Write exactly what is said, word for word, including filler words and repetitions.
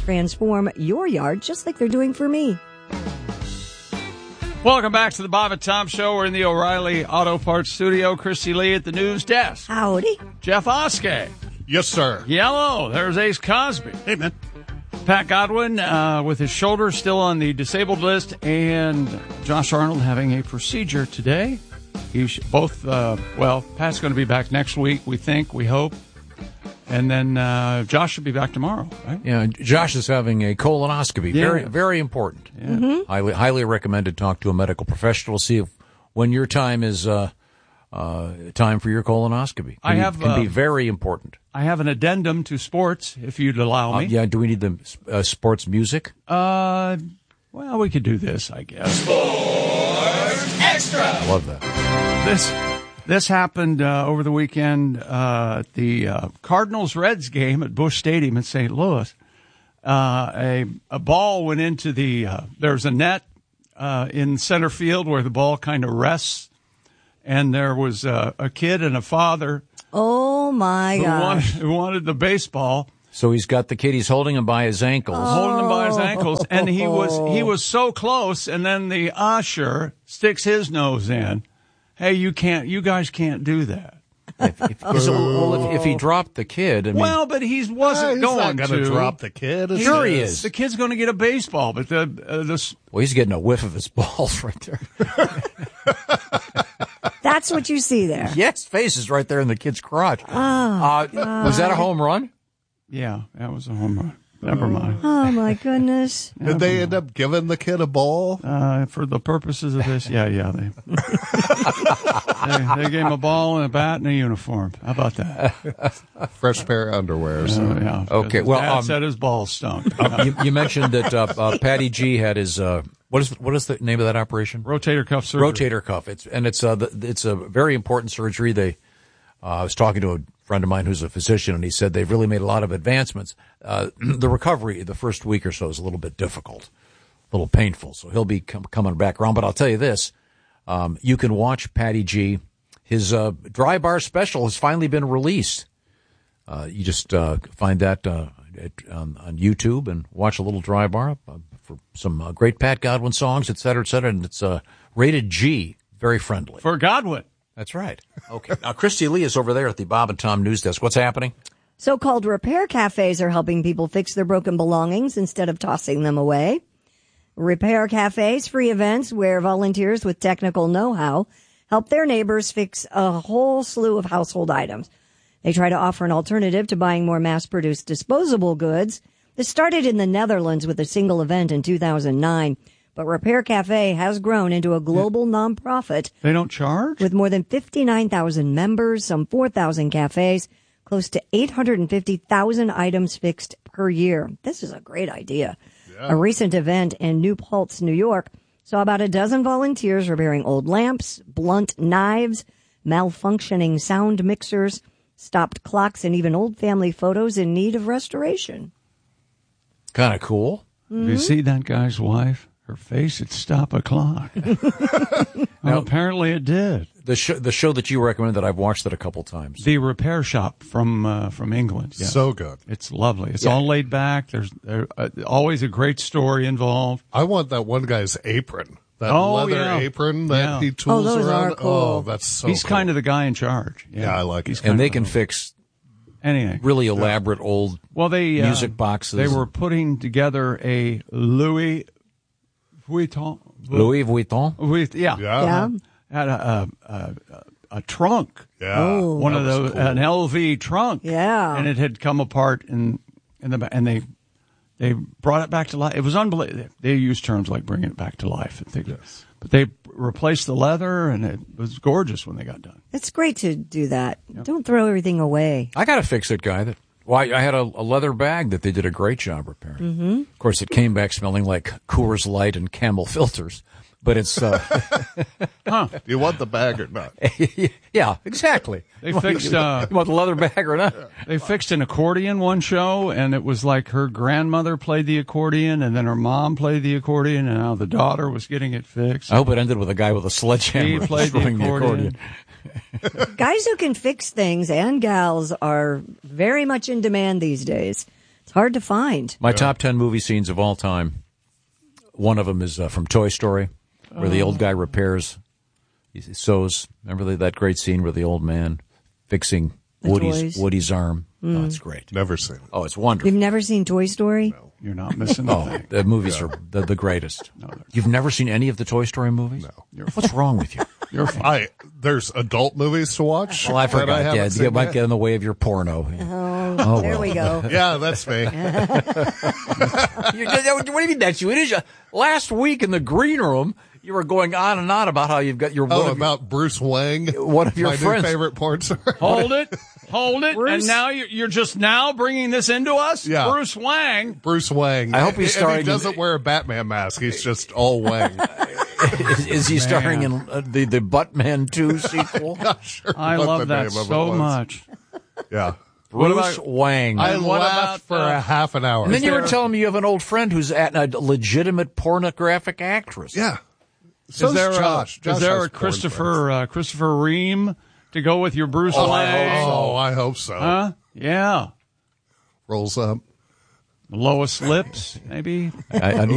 transform your yard just like they're doing for me. Welcome back to the Bob and Tom Show. We're in the O'Reilly Auto Parts studio. Christy Lee at the news desk. Howdy. Jeff Oskey. Yes, sir. Yellow. There's Ace Cosby. Hey, man. Pat Godwin uh, with his shoulder still on the disabled list, and Josh Arnold having a procedure today. You should, both, uh, well, Pat's going to be back next week, we think, we hope. And then uh, Josh should be back tomorrow, right? Yeah, Josh is having a colonoscopy. Yeah. Very, very important. Yeah. Mm-hmm. Highly, highly recommended. Talk to a medical professional. See if when your time is uh, uh, time for your colonoscopy. Can I be, have can uh, be very important. I have an addendum to sports, if you'd allow Uh, me. yeah. Do we need the uh, sports music? Uh, well, we could do this, I guess. Sports Extra. I love that. This. This happened uh, over the weekend uh, at the uh, Cardinals-Reds game at Busch Stadium in Saint Louis. Uh, a, a ball went into the uh, – there's a net uh, in center field where the ball kind of rests, and there was uh, a kid and a father Oh, my who wanted, gosh. who wanted the baseball. So he's got the kid. He's holding him by his ankles. Holding him by his ankles, and he was he was so close, and then the usher sticks his nose in. Hey, you can't. You guys can't do that. If, if, so, well, if, if he dropped the kid, I mean, Well, but he wasn't Uh, he's going not going to to drop the kid. is Sure he is. The kid's going to get a baseball, but the uh, the well, he's getting a whiff of his balls right there. That's what you see there. Yes, face is right there in the kid's crotch. Oh, uh, was that a home run? yeah, that was a home run. Never mind. Oh, my goodness. Did they end up giving the kid a ball? Uh, for the purposes of this, yeah, yeah, they, they they gave him a ball and a bat and a uniform. How about that? Fresh pair of underwear. So. Uh, yeah. Okay, His well, dad um, said his balls stunk. Uh, you, you mentioned that uh, uh, Patty G had his uh, what is what is the name of that operation? Rotator cuff surgery. Rotator cuff. It's and it's uh, the, it's a very important surgery. They uh, I was talking to a friend of mine who's a physician, and he said they've really made a lot of advancements. Uh, the recovery the first week or so is a little bit difficult, a little painful. So he'll be com- coming back around. But I'll tell you this: um, you can watch Patty G. His uh, dry bar special has finally been released. Uh, you just uh, find that uh, at, on, on YouTube and watch a little dry bar uh, for some uh, great Pat Godwin songs, et cetera, et cetera. And it's uh, rated G, very friendly. For Godwin. That's right. Okay. Now, Christy Lee is over there at the Bob and Tom News Desk. What's happening? So-called repair cafes are helping people fix their broken belongings instead of tossing them away. Repair cafes, free events where volunteers with technical know-how help their neighbors fix a whole slew of household items. They try to offer an alternative to buying more mass-produced disposable goods. This started in the Netherlands with a single event in two thousand nine, but Repair Cafe has grown into a global nonprofit. They don't charge? With more than fifty-nine thousand members, some four thousand cafes, close to eight hundred fifty thousand items fixed per year. This is a great idea. Yeah. A recent event in New Paltz, New York, saw about a dozen volunteers repairing old lamps, blunt knives, malfunctioning sound mixers, stopped clocks, and even old family photos in need of restoration. Kind of cool. Mm-hmm. You see that guy's wife? Her face would stop a clock. Well, now, apparently it did. The show, the show that you recommended, that I've watched it a couple times. The Repair Shop from uh, from England. Yes. So good. It's lovely. It's Yeah. all laid back. There's there, uh, always a great story involved. I want that one guy's apron. That Oh, leather yeah. apron that Yeah. he tools Oh, those around. are cool. Oh, that's so He's cool. kind of the guy in charge. Yeah, Yeah, I like He's it. kind And they of can the- fix anything. really elaborate old Well, they uh, music boxes. They were putting together a Louis Vuitton. Louis Vuitton. With, yeah, Yeah. Yeah. had a a, a, a trunk. Yeah. Oh. One That of was those, cool. an L V trunk. Yeah. and it had come apart in in the and they they brought it back to life. It was unbelievable. They used terms like bringing it back to life. I think. Yes. But they replaced the leather, and it was gorgeous when they got done. It's great to do that. Don't throw everything away. I got to fix it, guy. That well, I, I had a, a leather bag that they did a great job repairing. Mm-hmm. Of course, it came back smelling like Coors Light and Camel filters. But it's uh, Huh? Do you want the bag or not? yeah, exactly. They You want- fixed, uh, you want the leather bag or not? They fixed an accordion one show, and it was like her grandmother played the accordion, and then her mom played the accordion, and now the daughter was getting it fixed. I hope it ended with a guy with a sledgehammer He played the destroying the accordion. accordion. Guys who can fix things and gals are very much in demand these days. It's hard to find. My top ten movie scenes of all time. One of them is uh, from Toy Story, where the old guy repairs, he sews. Remember the, that great scene where the old man fixing The Woody's toys. Woody's arm? Oh, it's great. Never seen it. Oh, it's wonderful. You've never seen Toy Story? You're not missing Oh, nothing. the movies are the, the greatest. You've never seen any of the Toy Story movies? No. What's wrong with you? You're fine. I there's adult movies to watch. Well, I that forgot. haven't Yeah, seen it might yet. get in the way of your porno. Oh, there well. we go. Yeah, that's me. You- what do you mean that's you? It is you. Last week in the green room, you were going on and on about how you've got your Oh, one of your- about Bruce Wang, one of your my friends. new favorite porn star. Hold it. Hold it. Bruce? And now you're, you're just now bringing this into us? Yeah. Bruce Wang. Bruce Wang. I hope he's And starring He in- doesn't wear a Batman mask. He's just all Wang. is, is he starring in uh, the the Buttman two sequel? Not sure I what love the that name of it so was. much. Yeah. Bruce Wang. I And what laughed about, for uh, a half an hour. and then you were there- telling me you have an old friend who's at a legitimate pornographic actress. Yeah. So is there Josh. a, Josh is there has a porn Christopher uh, Christopher Ream to go with your Bruce friends. Wang? Oh, I hope so. Huh? Yeah. Rolls up. Lois Lips, maybe. I, I